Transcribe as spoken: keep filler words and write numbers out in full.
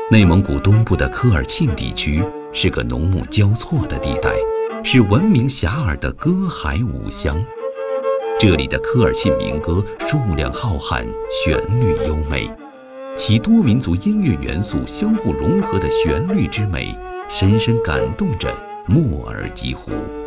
内蒙古东部的科尔沁地区是个农牧交错的地带，是闻名遐迩的歌海五乡。这里的科尔沁民歌数量浩瀚，旋律优美，其多民族音乐元素相互融合的旋律之美，深深感动着莫尔吉湖。